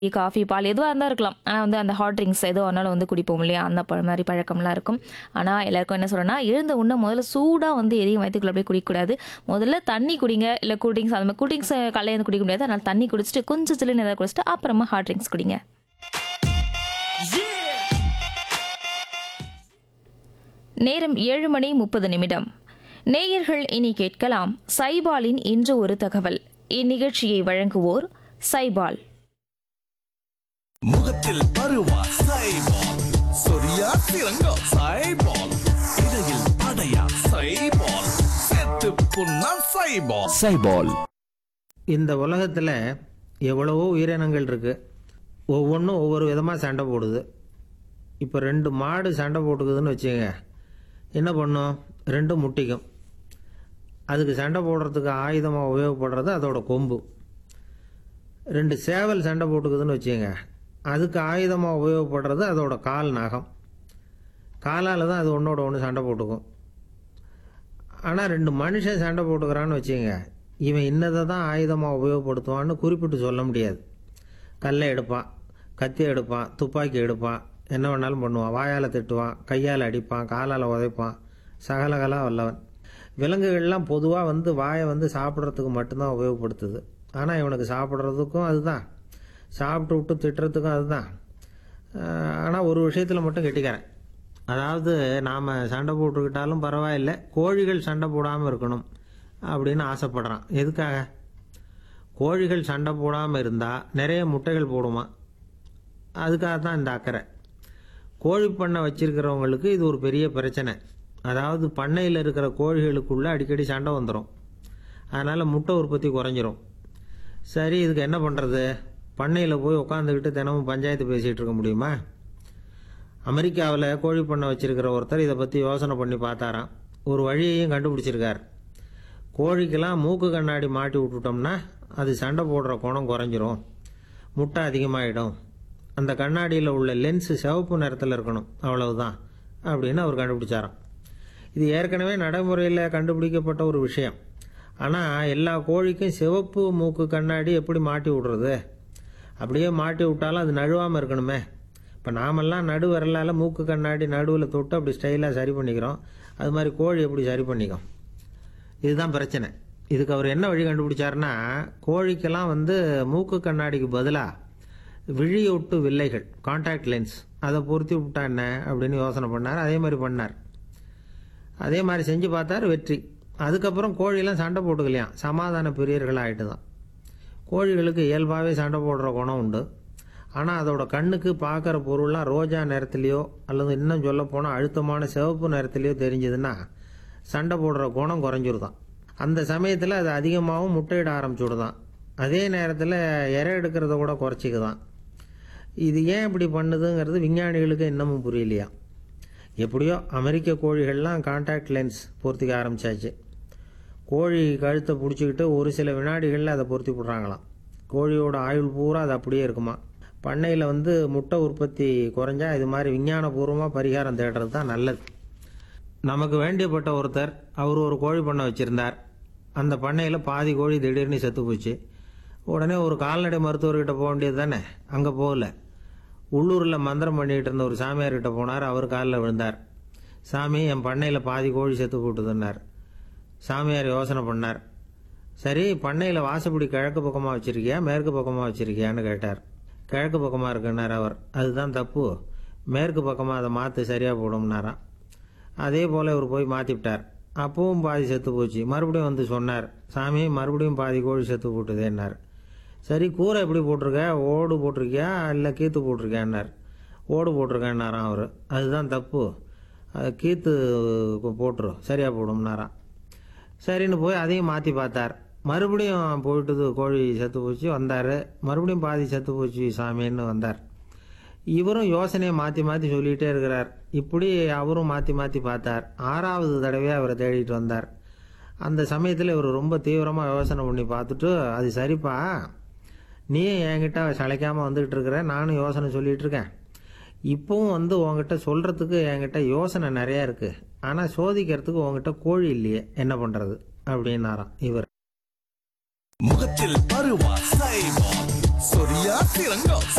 Tea, coffee, பால் எதுவா இருந்தா இருக்கலாம். ஆனா வந்து அந்த ஹாட் ட்ரிங்க்ஸ் எதுவா இருந்தாலும் வந்து குடிப்போம் இல்லையா? அந்த மாரி பழக்கம்லாம் இருக்கும். ஆனா எல்லாருக்கும் என்ன சொல்றேன்னா, எழுந்த உடனே முதல்ல சூடா வந்து எதையும் வயித்துக்குள்ள அப்படியே குடிக்கக்கூடாது. முதல்ல தண்ணி குடிங்க. இல்ல கூல் ட்ரிங்க்ஸ் அந்த மாரி கூல் ட்ரிங்க்ஸ் காலையில எழுந்து குடிக்க முடியாது. அதனால தண்ணி குடிச்சிட்டு கொஞ்சம் சில்லுன்னு ஏதாவது குடிச்சிட்டு அப்புறமா ஹாட் ட்ரிங்க்ஸ் குடிங்க. நேரம் 7:30 நேயர்கள் இனி கேட்கலாம் சைபாலின் இன்று ஒரு தகவல். இந்நிகழ்ச்சியை வழங்குவோர் சைபால். முகத்தில் பருவா சைபால், சொரியா சிறங்கா சைபால், இடையில் அடையா சைபால், செத்து புண்ணா சைபால். சைபால். இந்த உலகத்தில் எவ்வளவோ உயிரினங்கள் இருக்குது. ஒவ்வொன்றும் ஒவ்வொரு விதமாக சண்டை போடுது. இப்போ 2 மாடு சண்டை போட்டுக்குதுன்னு வச்சுங்க, என்ன பண்ணும்? 2 முட்டிக்கும். அதுக்கு சண்டை போடுறதுக்கு ஆயுதமாக உபயோகப்படுறது அதோட கொம்பு. 2 சேவல் சண்டை போட்டுக்குதுன்னு வச்சுங்க, அதுக்கு ஆயுதமாக உபயோகப்படுறது அதோட கால் நகம். காலால் தான் அது ஒன்றோட ஒன்று சண்டை போட்டுக்கும். ஆனால் 2 மனுஷன் சண்டை போட்டுக்கிறான்னு வச்சுங்க, இவன் இன்னதை தான் ஆயுதமாக உபயோகப்படுத்துவான்னு குறிப்பிட்டு சொல்ல முடியாது. கல்லை எடுப்பான், கத்தி எடுப்பான், துப்பாக்கி எடுப்பான், என்ன வேணாலும் பண்ணுவான். வாயால் திட்டுவான், கையால் அடிப்பான், காலால் உதைப்பான், சகலகலா வல்லவன். விலங்குகள்லாம் பொதுவாக வந்து வாயை வந்து சாப்பிட்றதுக்கு மட்டும்தான் உபயோகப்படுத்துது. ஆனால் இவனுக்கு சாப்பிட்றதுக்கும் அதுதான், சாப்பிட்டு விட்டு திட்டுறதுக்கும் அதுதான். ஆனால் ஒரு விஷயத்தில் மட்டும் கெட்டிக்கிறேன். அதாவது நாம் சண்டை போட்டுக்கிட்டாலும் பரவாயில்லை, கோழிகள் சண்டை போடாமல் இருக்கணும் அப்படின்னு ஆசைப்படுறான். எதுக்காக? கோழிகள் சண்டை போடாமல் இருந்தால் நிறைய முட்டைகள் போடுமா, அதுக்காக தான் இந்த அக்கறை. கோழி பண்ணை வச்சிருக்கிறவங்களுக்கு இது ஒரு பெரிய பிரச்சனை. அதாவது பண்ணையில் இருக்கிற கோழிகளுக்குள்ளே அடிக்கடி சண்டை வந்துடும். அதனால் முட்டை உற்பத்தி குறைஞ்சிரும். சரி, இதுக்கு என்ன பண்ணுறது? பண்ணையில் போய் உட்காந்துக்கிட்டு தினமும் பஞ்சாயத்து பேசிகிட்டு இருக்க முடியுமா? அமெரிக்காவில் கோழி பண்ணை வச்சிருக்கிற ஒருத்தர் இதை பற்றி யோசனை பண்ணி பார்த்தாராம். ஒரு வழியையும் கண்டுபிடிச்சிருக்கார். கோழிக்கெல்லாம் மூக்கு கண்ணாடி மாட்டி விட்டுட்டோம்னா அது சண்டை போடுற குணம் குறைஞ்சிரும், முட்டை அதிகமாகிடும். அந்த கண்ணாடியில் உள்ள லென்ஸு சிவப்பு நிறத்தில் இருக்கணும், அவ்வளவுதான் அப்படின்னு அவர் கண்டுபிடிச்சாராம். இது ஏற்கனவே நடைமுறையில் கண்டுபிடிக்கப்பட்ட ஒரு விஷயம். ஆனால் எல்லா கோழிக்கும் சிவப்பு மூக்கு கண்ணாடி எப்படி மாட்டி விடுறது? அப்படியே மாட்டி விட்டாலும் அது நழுவாமல் இருக்கணுமே. இப்போ நாமெல்லாம் நடு விரலால் மூக்கு கண்ணாடி நடுவில் தொட்டு அப்படி ஸ்டைலாக சரி பண்ணிக்கிறோம். அது மாதிரி கோழி எப்படி சரி பண்ணிக்கும்? இதுதான் பிரச்சனை. இதுக்கு அவர் என்ன வழி கண்டுபிடிச்சாருன்னா, கோழிக்கெல்லாம் வந்து மூக்கு கண்ணாடிக்கு பதிலாக விழியொட்டு வில்லைகள், கான்டாக்ட் லென்ஸ், அதை பொருத்தி விட்டா என்ன அப்படின்னு யோசனை பண்ணார். அதே மாதிரி பண்ணார். அதே மாதிரி செஞ்சு பார்த்தார், வெற்றி. அதுக்கப்புறம் கோழியெல்லாம் சண்டை போட்டுக்கலையாம், சமாதான பிரியர்கள் ஆகிட்டு தான். கோழிகளுக்கு இயல்பாகவே சண்டை போடுற குணம் உண்டு. ஆனால் அதோட கண்ணுக்கு பார்க்குற பொருள்லாம் ரோஜா நிறத்துலையோ அல்லது இன்னும் சொல்ல போனால் அழுத்தமான சிவப்பு நிறத்துலையோ தெரிஞ்சதுன்னா சண்டை போடுற குணம் குறைஞ்சிருதான். அந்த சமயத்தில் அது அதிகமாகவும் முட்டையிட ஆரம்பிச்சுடுதான். அதே நேரத்தில் இறை எடுக்கிறத கூட குறைச்சிக்குதான். இது ஏன் இப்படி பண்ணுதுங்கிறது விஞ்ஞானிகளுக்கு இன்னமும் புரியலையா. எப்படியோ அமெரிக்க கோழிகள்லாம் கான்டாக்ட் லென்ஸ் பொருத்திக்க ஆரம்பித்தாச்சு. கோழி கழுத்தை பிடிச்சிக்கிட்டு ஒரு சில வினாடிகளில் அதை பொருத்தி விட்றாங்களாம். கோழியோட ஆயுள் பூரா அது அப்படியே இருக்குமா. பண்ணையில் வந்து முட்டை உற்பத்தி குறைஞ்சா இது மாதிரி விஞ்ஞானபூர்வமாக பரிகாரம் தேடுறது தான் நல்லது. நமக்கு வேண்டியப்பட்ட ஒருத்தர், அவர் ஒரு கோழி பண்ணை வச்சுருந்தார். அந்த பண்ணையில் பாதி கோழி திடீர்னு செத்து போச்சு. உடனே ஒரு கால்நடை மருத்துவர்கிட்ட போக வேண்டியது தானே. அங்கே போகல, உள்ளூரில் மந்திரம் பண்ணிகிட்டு இருந்த ஒரு சாமியார்கிட்ட போனார். அவர் காலில் விழுந்தார். சாமி, என் பண்ணையில் பாதி கோழி செத்து போட்டுதுன்னார். சாமியார் யோசனை பண்ணார். சரி, பண்ணையில் வாசப்படி கிழக்கு பக்கமாக வச்சுருக்கியா மேற்கு பக்கமாக வச்சுருக்கியான்னு கேட்டார். கிழக்கு பக்கமாக இருக்குன்னார் அவர். அதுதான் தப்பு, மேற்கு பக்கமாக அதை மாற்று, சரியாக போடும்னாராம். அதே போல் இவர் போய் மாற்றிவிட்டார். அப்பவும் பாதி செத்து போச்சு. மறுபடியும் வந்து சொன்னார், சாமி மறுபடியும் பாதி கோழி செத்து போட்டுதேன்னார். சரி, கூரை எப்படி போட்டிருக்க? ஓடு போட்டிருக்கியா இல்லை கீத்து போட்டிருக்கியான்னார். ஓடு போட்டிருக்கேன்னாராம் அவர். அதுதான் தப்பு, அது கீத்து போட்டுரு, சரியாக போடும்னாராம். சரின்னு போய் அதையும் மாற்றி பார்த்தார். மறுபடியும் போயிட்டுது, கோழி செத்து போச்சு. வந்தார், மறுபடியும் பாதி செத்து போச்சு சாமின்னு வந்தார். இவரும் யோசனையை மாற்றி மாற்றி சொல்லிகிட்டே இருக்கிறார். இப்படி அவரும் மாற்றி மாற்றி பார்த்தார். 6வது தடவையாக அவரை தேடிட்டு வந்தார். அந்த சமயத்தில் இவர் ரொம்ப தீவிரமாக யோசனை பண்ணி பார்த்துட்டு, அது சரிப்பா, நீ என்கிட்ட சளைக்காமல் வந்துக்கிட்டு இருக்கிற, நானும் யோசனை சொல்லிகிட்டு இருக்கேன். இப்போவும் வந்து உங்ககிட்ட சொல்கிறதுக்கு என்கிட்ட யோசனை நிறையா இருக்குது, ஆனால் சோதிக்கிறதுக்கு உங்ககிட்ட கோழி இல்லையே, என்ன பண்ணுறது அப்படின்னாராம் இவர். முகத்தில் பருவா சைபால், சொரியா சிறங்கா